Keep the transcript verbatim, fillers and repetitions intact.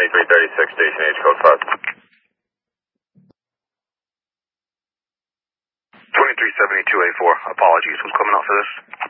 twenty-three thirty-six, station H code five. twenty-three seventy-two A four, apologies. Who's coming out for this?